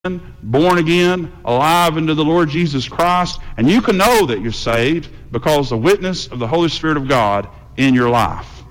born again, alive into the Lord Jesus Christ, and you can know that you're saved because the witness of the Holy Spirit of God in your life.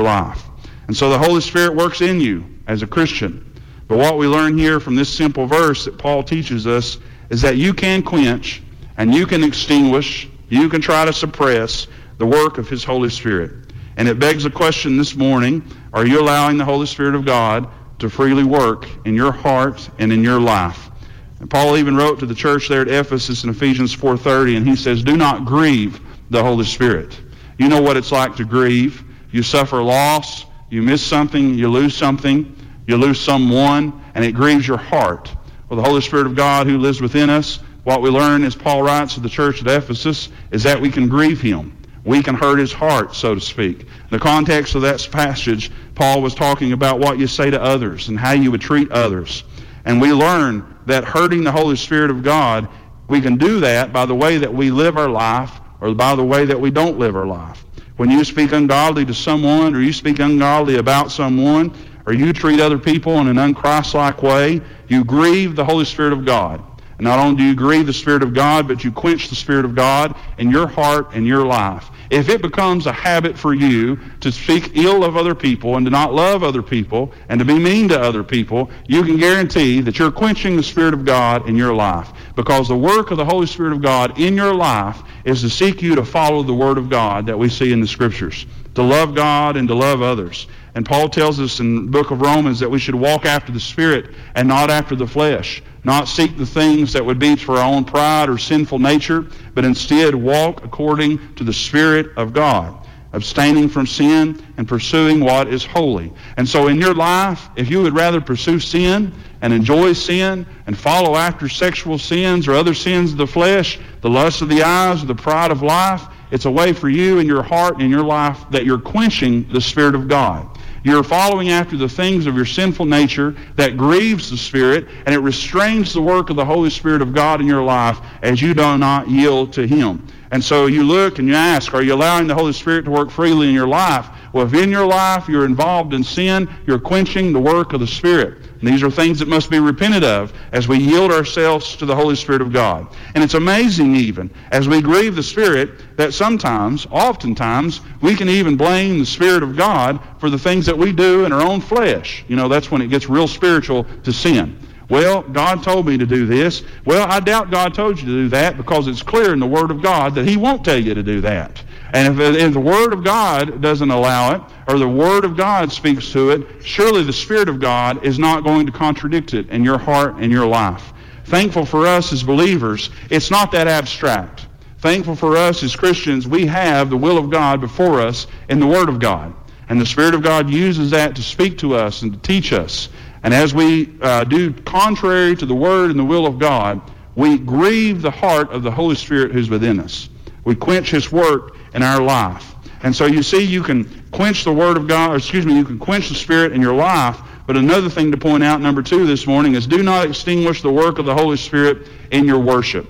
And so the Holy Spirit works in you as a Christian. But what we learn here from this simple verse that Paul teaches us is that you can quench and you can extinguish, you can try to suppress the work of His Holy Spirit. And it begs the question this morning, are you allowing the Holy Spirit of God to freely work in your heart and in your life? And Paul even wrote to the church there at Ephesus in Ephesians 4:30, and he says, do not grieve the Holy Spirit. You know what it's like to grieve. You suffer loss, you miss something, you lose something, you lose someone, and it grieves your heart. Well, the Holy Spirit of God who lives within us, what we learn, as Paul writes to the church at Ephesus, is that we can grieve Him. We can hurt His heart, so to speak. In the context of that passage, Paul was talking about what you say to others and how you would treat others. And we learn that hurting the Holy Spirit of God, we can do that by the way that we live our life or by the way that we don't live our life. When you speak ungodly to someone, or you speak ungodly about someone, or you treat other people in an unchristlike way, you grieve the Holy Spirit of God. And not only do you grieve the Spirit of God, but you quench the Spirit of God in your heart and your life. If it becomes a habit for you to speak ill of other people and to not love other people and to be mean to other people, you can guarantee that you're quenching the Spirit of God in your life. Because the work of the Holy Spirit of God in your life is to seek you to follow the Word of God that we see in the Scriptures, to love God and to love others. And Paul tells us in the book of Romans that we should walk after the Spirit and not after the flesh, not seek the things that would be for our own pride or sinful nature, but instead walk according to the Spirit of God, abstaining from sin and pursuing what is holy. And so in your life, if you would rather pursue sin and enjoy sin and follow after sexual sins or other sins of the flesh, the lust of the eyes or the pride of life, it's a way for you in your heart and in your life that you're quenching the Spirit of God. You're following after the things of your sinful nature that grieves the Spirit, and it restrains the work of the Holy Spirit of God in your life as you do not yield to Him. And so you look and you ask, are you allowing the Holy Spirit to work freely in your life? Well, if in your life you're involved in sin, you're quenching the work of the Spirit. And these are things that must be repented of as we yield ourselves to the Holy Spirit of God. And it's amazing even, as we grieve the Spirit, that sometimes, oftentimes, we can even blame the Spirit of God for the things that we do in our own flesh. You know, that's when it gets real spiritual to sin. Well, God told me to do this. Well, I doubt God told you to do that because it's clear in the Word of God that He won't tell you to do that. And if the Word of God doesn't allow it, or the Word of God speaks to it, surely the Spirit of God is not going to contradict it in your heart and your life. Thankful for us as believers, it's not that abstract. Thankful for us as Christians, we have the will of God before us in the Word of God. And the Spirit of God uses that to speak to us and to teach us. And as we do contrary to the Word and the will of God, we grieve the heart of the Holy Spirit who's within us. We quench His work in our life. And so you see, you can quench the Word of God, you can quench the Spirit in your life. But another thing to point out, number 2 this morning, is do not extinguish the work of the Holy Spirit in your worship.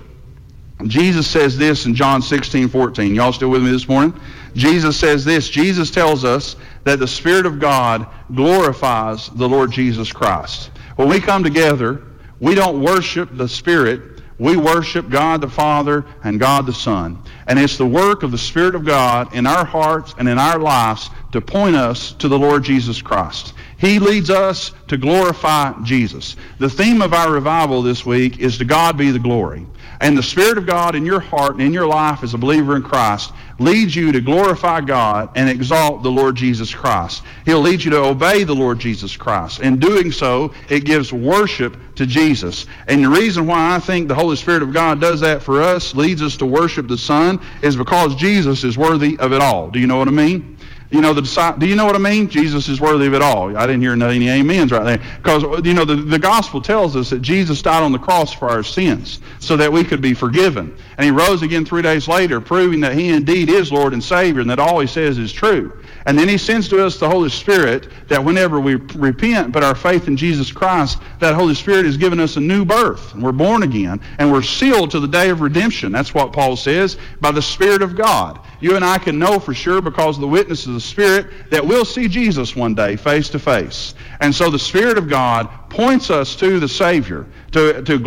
Jesus says this in John 16:14. Y'all still with me this morning? Jesus says this. Jesus tells us that the Spirit of God glorifies the Lord Jesus Christ. When we come together, we don't worship the Spirit. We worship God the Father and God the Son. And it's the work of the Spirit of God in our hearts and in our lives to point us to the Lord Jesus Christ. He leads us to glorify Jesus. The theme of our revival this week is to God be the glory. And the Spirit of God in your heart and in your life as a believer in Christ leads you to glorify God and exalt the Lord Jesus Christ. He'll lead you to obey the Lord Jesus Christ. In doing so, it gives worship to Jesus. And the reason why I think the Holy Spirit of God does that for us, leads us to worship the Son, is because Jesus is worthy of it all. Do you know what I mean? Do you know what I mean? Jesus is worthy of it all. I didn't hear any amens right there. Because, the gospel tells us that Jesus died on the cross for our sins so that we could be forgiven. And He rose again 3 days later, proving that He indeed is Lord and Savior and that all He says is true. And then He sends to us the Holy Spirit, that whenever we repent, put our faith in Jesus Christ, that Holy Spirit has given us a new birth. And we're born again. And we're sealed to the day of redemption. That's what Paul says, by the Spirit of God. you and I can know for sure because of the witness of the Spirit that we'll see Jesus one day face to face. And so the Spirit of God points us to the Savior, to